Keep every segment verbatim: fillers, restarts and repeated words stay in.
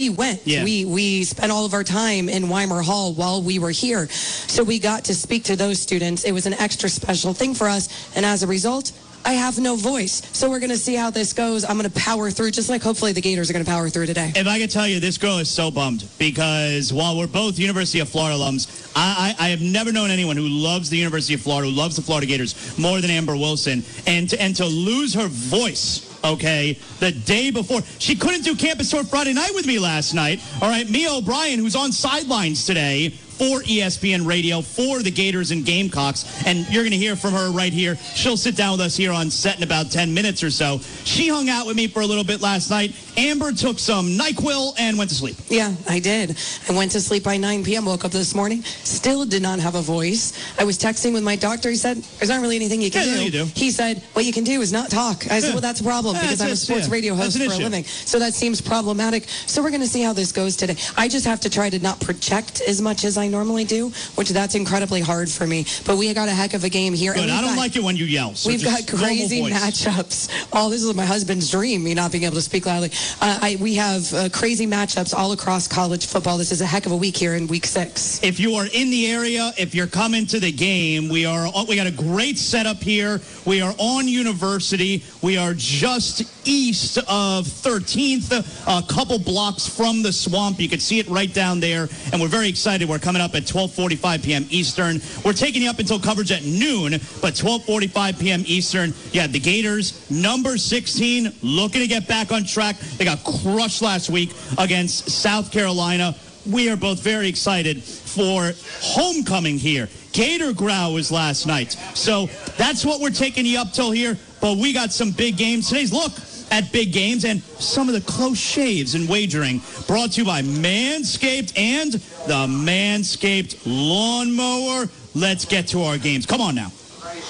we went. Yeah. We we spent all of our time in Weimer Hall while we were here. So we got to speak to those students. It was an extra special thing for us. And as a result, I have no voice. So we're going to see how this goes. I'm going to power through, just like hopefully the Gators are going to power through today. If I could tell you, this girl is so bummed because while we're both University of Florida alums, I, I, I have never known anyone who loves the University of Florida, who loves the Florida Gators more than Amber Wilson. And to, and to lose her voice, okay, the day before. She couldn't do Campus Tour Friday night with me last night. All right, Mia O'Brien, who's on sidelines today for E S P N Radio, for the Gators and Gamecocks. And you're going to hear from her right here. She'll sit down with us here on set in about ten minutes or so. She hung out with me for a little bit last night. Amber took some NyQuil and went to sleep. Yeah, I did. I went to sleep by nine p.m., woke up this morning, still did not have a voice. I was texting with my doctor. He said, there's not really anything you can yeah, do. You do. He said, what you can do is not talk. I said, yeah. well, that's a problem yeah, because I'm a sports yeah. radio host for issue. a living. So that seems problematic. So we're going to see how this goes today. I just have to try to not project as much as I normally do, which that's incredibly hard for me. But we got a heck of a game here. Good. And I don't got, like it when you yell. So we've got crazy matchups. Oh, this is my husband's dream, me not being able to speak loudly. Uh, I, we have uh, crazy matchups all across college football. This is a heck of a week here in week six. If you are in the area, if you're coming to the game, we are. We got a great setup here. We are on University. We are just east of thirteenth, a couple blocks from the swamp. You can see it right down there, and we're very excited. We're coming up at twelve forty-five p.m. Eastern. We're taking you up until coverage at noon, but twelve forty-five p.m. Eastern. Yeah, the Gators, number sixteen, looking to get back on track. They got crushed last week against South Carolina. We are both very excited for homecoming here. Gator Growl was last night. So that's what we're taking you up till here. But we got some big games. Today's look at big games and some of the close shaves and wagering brought to you by Manscaped and the Manscaped Lawnmower. Let's get to our games. Come on now.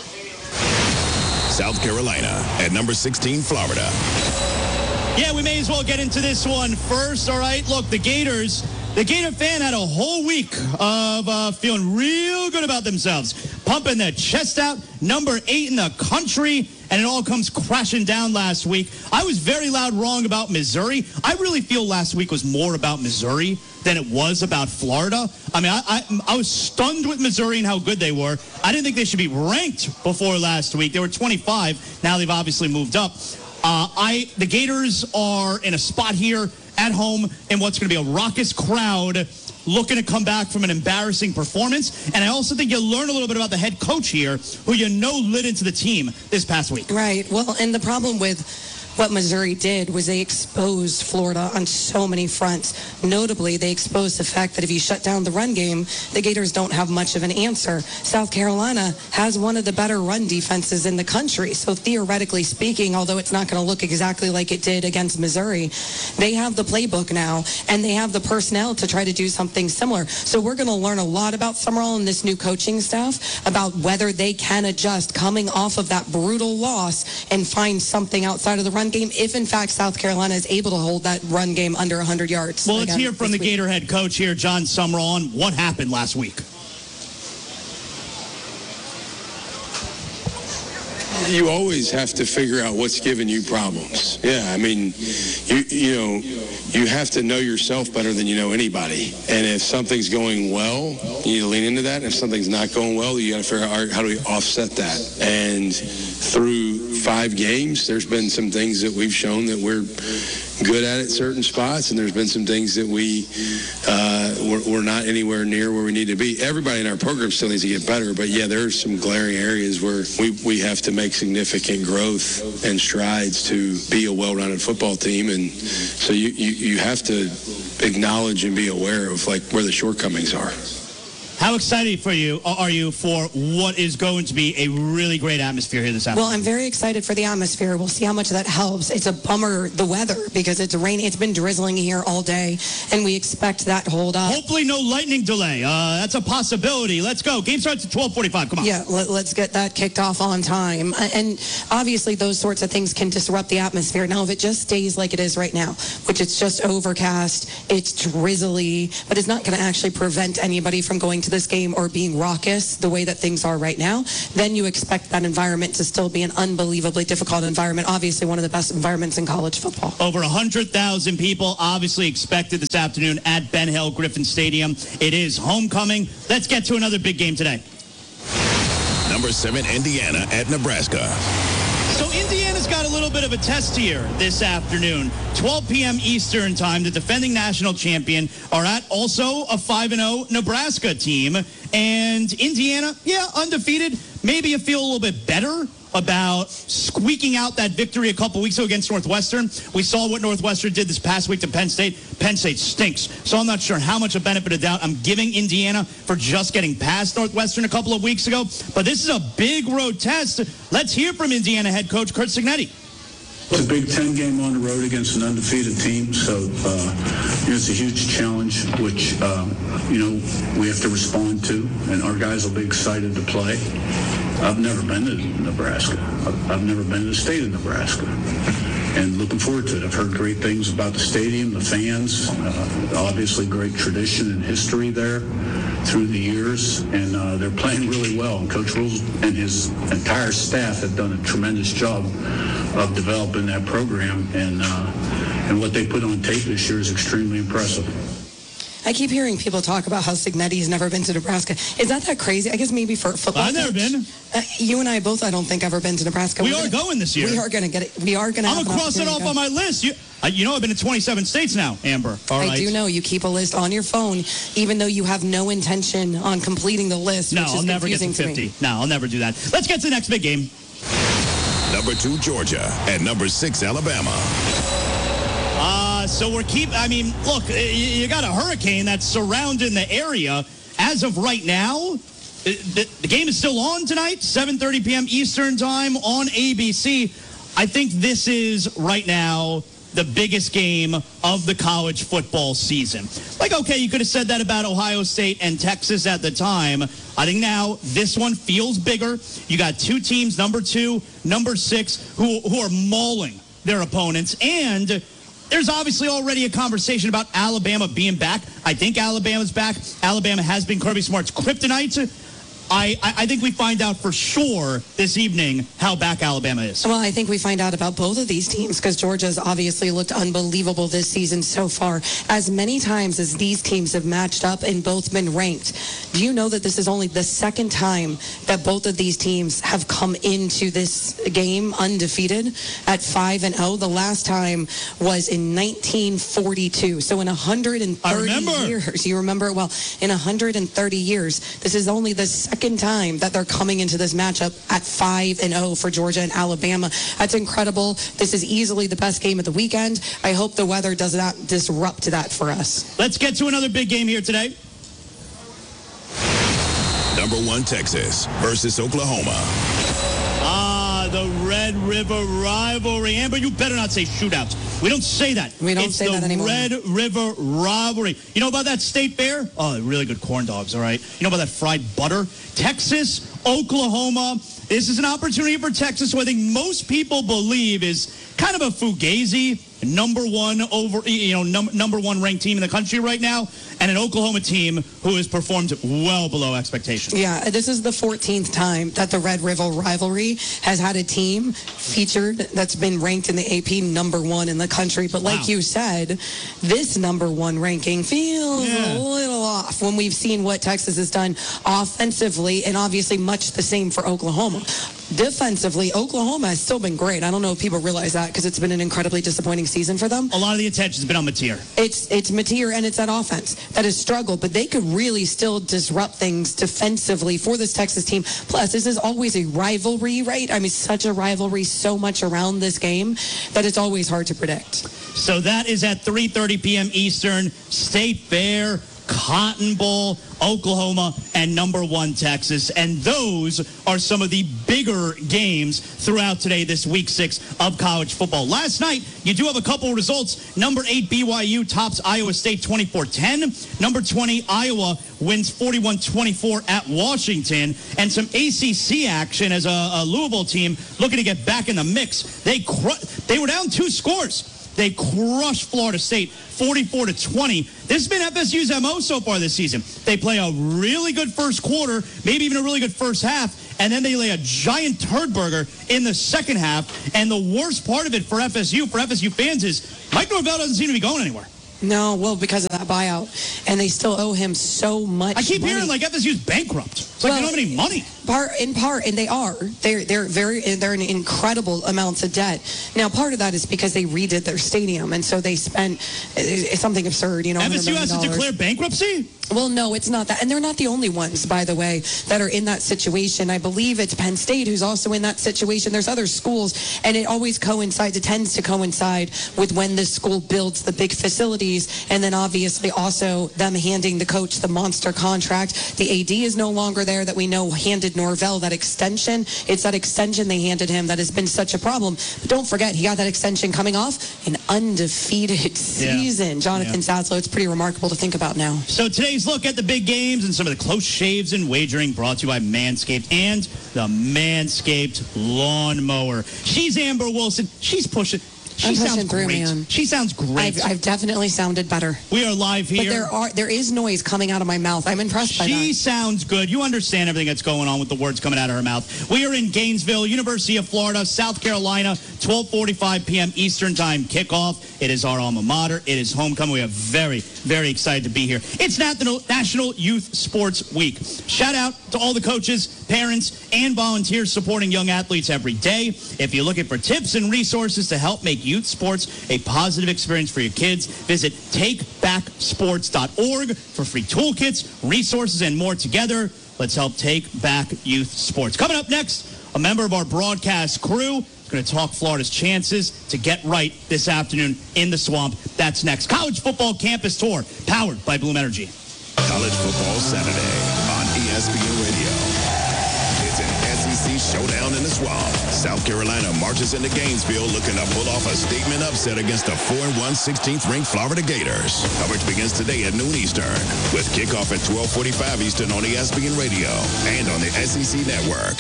South Carolina at number sixteen, Florida. Yeah, we may as well get into this one first. All right, look, the Gators, the Gator fan had a whole week of uh, feeling real good about themselves, pumping their chest out, number eight in the country, and it all comes crashing down last week. I was very loud wrong about Missouri. I really feel last week was more about Missouri than it was about Florida. I mean, I, I, I was stunned with Missouri and how good they were. I didn't think they should be ranked before last week. They were twenty-five. Now they've obviously moved up. Uh, I the Gators are in a spot here at home in what's going to be a raucous crowd looking to come back from an embarrassing performance. And I also think you'll learn a little bit about the head coach here, who you know lit into the team this past week. Right. Well, and the problem with what Missouri did was they exposed Florida on so many fronts. Notably, they exposed the fact that if you shut down the run game, the Gators don't have much of an answer. South Carolina has one of the better run defenses in the country. So theoretically speaking, although it's not going to look exactly like it did against Missouri, they have the playbook now, and they have the personnel to try to do something similar. So we're going to learn a lot about Summerall and this new coaching staff, about whether they can adjust coming off of that brutal loss and find something outside of the run game, if in fact South Carolina is able to hold that run game under one hundred yards. Well, let's hear from the Gator head coach here, John Summerall, on what happened last week. You always have to figure out what's giving you problems. Yeah, I mean, you you know, you have to know yourself better than you know anybody. And if something's going well, you need to lean into that. And if something's not going well, you got to figure out how do we offset that. And through five games, there's been some things that we've shown that we're good at at certain spots, and there's been some things that we uh, we're, we're not anywhere near where we need to be. Everybody in our program still needs to get better, but yeah, there's some glaring areas where we, we have to make significant growth and strides to be a well-rounded football team, and so you, you, you have to acknowledge and be aware of like where the shortcomings are. How excited for you are you for what is going to be a really great atmosphere here this afternoon? Well, I'm very excited for the atmosphere. We'll see how much that helps. It's a bummer, the weather, because it's raining. It's been drizzling here all day, and we expect that to hold up. Hopefully no lightning delay. Uh, that's a possibility. Let's go. Game starts at twelve forty-five. Come on. Yeah, let, let's get that kicked off on time. And obviously those sorts of things can disrupt the atmosphere. Now, if it just stays like it is right now, which it's just overcast, it's drizzly, but it's not going to actually prevent anybody from going to to this game or being raucous the way that things are right now, then you expect that environment to still be an unbelievably difficult environment. Obviously, one of the best environments in college football. Over one hundred thousand people obviously expected this afternoon at Ben Hill Griffin Stadium. It is homecoming. Let's get to another big game today. Number seven, Indiana at Nebraska. So Indiana's got a little bit of a test here this afternoon. twelve p.m. Eastern time. The defending national champion are at also a five and oh Nebraska team. And Indiana, yeah, undefeated. Maybe you feel a little bit better about squeaking out that victory a couple weeks ago against Northwestern. We saw what Northwestern did this past week to Penn State. Penn State stinks. So I'm not sure how much a benefit of doubt I'm giving Indiana for just getting past Northwestern a couple of weeks ago. But this is a big road test. Let's hear from Indiana head coach Curt Cignetti. It's a Big Ten game on the road against an undefeated team, so uh, you know, it's a huge challenge, which um, you know we have to respond to, and our guys will be excited to play. I've never been to Nebraska. I've, I've never been to the state of Nebraska, and looking forward to it. I've heard great things about the stadium, the fans, uh, obviously great tradition and history there through the years, and uh, they're playing really well. And Coach Rhule's and his entire staff have done a tremendous job of developing that program, and uh, and what they put on tape this year is extremely impressive. I keep hearing people talk about how Cignetti's never been to Nebraska. Is that that crazy? I guess maybe for football. I've never been. Uh, you and I both, I don't think, ever been to Nebraska. We We're are gonna, going this year. We are going to get it. We are going to. I'm gonna cross it off on my list. You, uh, you know, I've been to twenty-seven states now, Amber. All right. I do know you keep a list on your phone, even though you have no intention on completing the list. No, which I'll is never get to confusing fifty. me. No, I'll never do that. Let's get to the next big game. Number two, Georgia at number six, Alabama. Uh, so we're keep. I mean, look, you got a hurricane that's surrounding the area. As of right now, the, the game is still on tonight, seven thirty p.m. Eastern time on A B C. I think this is right now the biggest game of the college football season. Like, okay, you could have said that about Ohio State and Texas at the time. I think now this one feels bigger. You got two teams, number two, number six, who who are mauling their opponents, and there's obviously already a conversation about Alabama being back. I think Alabama's back. Alabama has been Kirby Smart's kryptonite. I, I think we find out for sure this evening how back Alabama is. Well, I think we find out about both of these teams because Georgia's obviously looked unbelievable this season so far. As many times as these teams have matched up and both been ranked, do you know that this is only the second time that both of these teams have come into this game undefeated at five and oh? The last time was in nineteen forty-two. So in one hundred thirty years, you remember? Well, in one hundred thirty years, this is only the second Second time that they're coming into this matchup at five and oh for Georgia and Alabama. That's incredible. This is easily the best game of the weekend. I hope the weather does not disrupt that for us. Let's get to another big game here today. Number one, Texas versus Oklahoma. Ah, the Red River rivalry. Amber, you better not say shootouts. We don't say that. We don't it's say that anymore. Red River rivalry. You know about that State Fair? Oh, really good corn dogs, all right? You know about that fried butter? Texas, Oklahoma. This is an opportunity for Texas who I think most people believe is kind of a fugazi, number one over, you know, num- number one ranked team in the country right now, and an Oklahoma team who has performed well below expectations. Yeah, this is the fourteenth time that the Red River rivalry has had a team featured that's been ranked in the A P number one in the country. But like Wow. you said, this number one ranking feels Yeah. a little off when we've seen what Texas has done offensively, and obviously much the same for Oklahoma. Defensively, Oklahoma has still been great. I don't know if people realize that because it's been an incredibly disappointing season for them. A lot of the attention's been on Mateer. It's it's Mateer and it's that offense that has struggled, but they could really still disrupt things defensively for this Texas team. Plus, this is always a rivalry, right? I mean, such a rivalry, so much around this game that it's always hard to predict. So that is at three thirty p.m. Eastern, State Fair, Cotton Bowl, Oklahoma, and number one Texas. And those are some of the bigger games throughout today, this week six of college football. Last night, you do have a couple results. Number eight, B Y U tops Iowa State twenty-four ten. Number twenty, Iowa wins forty-one twenty-four at Washington. And some A C C action as a, a Louisville team looking to get back in the mix. They cru- they were down two scores. They crushed Florida State forty-four to twenty. This has been F S U's M O so far this season. They play a really good first quarter, maybe even a really good first half, and then they lay a giant turd burger in the second half. And the worst part of it for F S U, for F S U fans, is Mike Norvell doesn't seem to be going anywhere. No, well, because of that buyout. And they still owe him so much I keep money. hearing like F S U's bankrupt. It's like Well, they don't have any money. Part, in part, and they are. They're they're very they're in incredible amounts of debt. Now, part of that is because they redid their stadium, and so they spent uh, something absurd. You know, F S U has to declare bankruptcy? Well, no, it's not that. And they're not the only ones, by the way, that are in that situation. I believe it's Penn State who's also in that situation. There's other schools, and it always coincides, it tends to coincide with when the school builds the big facilities, and then obviously also them handing the coach the monster contract. The A D is no longer there that we know handed Norvell that extension. It's that extension they handed him that has been such a problem. But don't forget, he got that extension coming off an undefeated season. Yeah. Jonathan yeah. Saslow, it's pretty remarkable to think about now. So today's look at the big games and some of the close shaves and wagering brought to you by Manscaped and the Manscaped Lawnmower. She's Amber Wilson. She's pushing. She I'm sounds through, great. man. She sounds great. I've, I've definitely sounded better. We are live here. But there are there is noise coming out of my mouth. I'm impressed by that. She sounds good. You understand everything that's going on with the words coming out of her mouth. We are in Gainesville, University of Florida, South Carolina, twelve forty-five p.m. Eastern Time kickoff. It is our alma mater. It is homecoming. We are very, very excited to be here. It's National National Youth Sports Week. Shout out to all the coaches, parents, and volunteers supporting young athletes every day. If you're looking for tips and resources to help make youth sports a positive experience for your kids, visit take back sports dot org for free toolkits, resources, and more. Together, let's help take back youth sports. Coming up next, a member of our broadcast crew is going to talk Florida's chances to get right this afternoon in the Swamp. That's next. College Football Campus Tour, powered by Bloom Energy. College Football Saturday on E S P N Radio. It's an S E C showdown in the Swamp. South Carolina marches into Gainesville looking to pull off a statement upset against the four and one sixteenth ranked Florida Gators. Coverage begins today at noon Eastern with kickoff at twelve forty-five Eastern on E S P N Radio and on the S E C Network.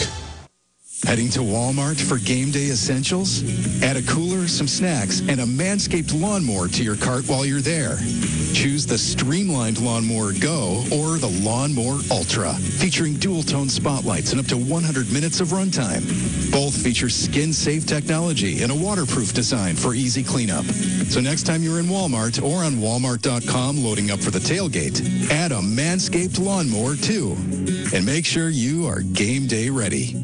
Heading to Walmart for game day essentials? Add a cooler, some snacks, and a Manscaped lawnmower to your cart while you're there. Choose the Streamlined Lawnmower Go or the Lawnmower Ultra, featuring dual-tone spotlights and up to one hundred minutes of runtime. Both feature skin-safe technology and a waterproof design for easy cleanup. So next time you're in Walmart or on Walmart dot com loading up for the tailgate, add a Manscaped lawnmower too. And make sure you are game day ready.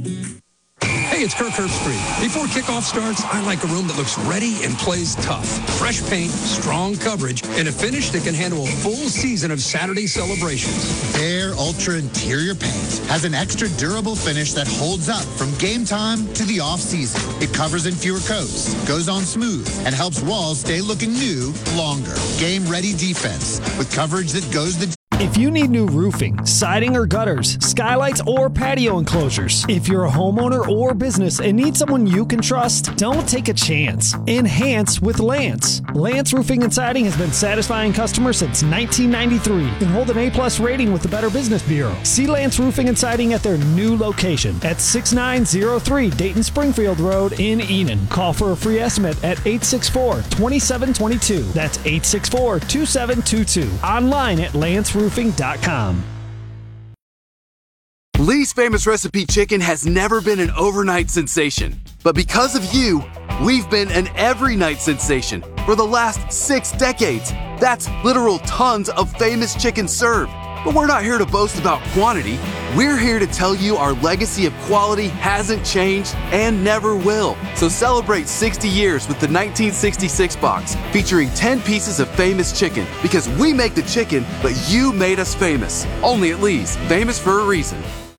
Hey, it's Kirk Herbstreit. Before kickoff starts, I like a room that looks ready and plays tough. Fresh paint, strong coverage, and a finish that can handle a full season of Saturday celebrations. Bare Ultra Interior Paint has an extra durable finish that holds up from game time to the off-season. It covers in fewer coats, goes on smooth, and helps walls stay looking new longer. Game-ready defense with coverage that goes the... If you need new roofing, siding or gutters, skylights or patio enclosures, if you're a homeowner or business and need someone you can trust, don't take a chance. Enhance with Lance. Lance Roofing and Siding has been satisfying customers since nineteen ninety-three and hold an A-plus rating with the Better Business Bureau. See Lance Roofing and Siding at their new location at six nine zero three Dayton Springfield Road in Enon. Call for a free estimate at eight six four, two seven two two. That's eight six four, two seven two two. Online at lance roofing dot com. Lee's Famous Recipe Chicken has never been an overnight sensation. But because of you, we've been an every night sensation for the last six decades. That's literal tons of famous chicken served. But we're not here to boast about quantity. We're here to tell you our legacy of quality hasn't changed and never will. So celebrate sixty years with the nineteen sixty-six box, featuring ten pieces of famous chicken. Because we make the chicken, but you made us famous. Only at Lee's, famous for a reason.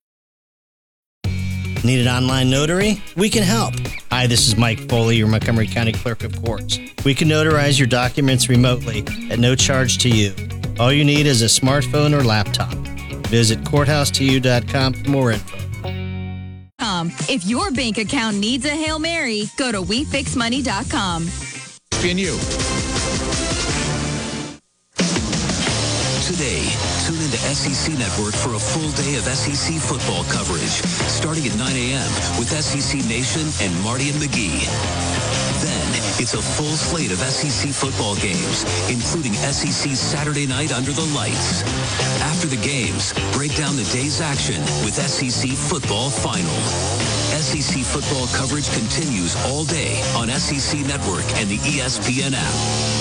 Need an online notary? We can help. Hi, this is Mike Foley, your Montgomery County Clerk of Courts. We can notarize your documents remotely at no charge to you. All you need is a smartphone or laptop. Visit courthouse to you dot com for more info. Um, if your bank account needs a Hail Mary, go to we fix money dot com. P N U. To today. Tune into S E C Network for a full day of S E C football coverage, starting at nine a.m. with S E C Nation and Marty and McGee. Then, it's a full slate of S E C football games, including S E C Saturday Night Under the Lights. After the games, break down the day's action with S E C Football Final. S E C football coverage continues all day on S E C Network and the E S P N app.